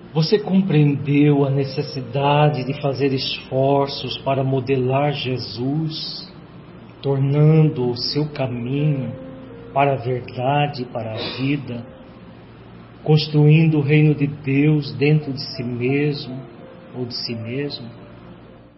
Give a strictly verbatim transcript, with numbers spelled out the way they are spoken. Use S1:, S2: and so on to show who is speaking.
S1: Você compreendeu a necessidade de fazer esforços para modelar Jesus, tornando o seu caminho para a verdade, para a vida, construindo o reino de Deus dentro de si mesmo ou de si mesmo?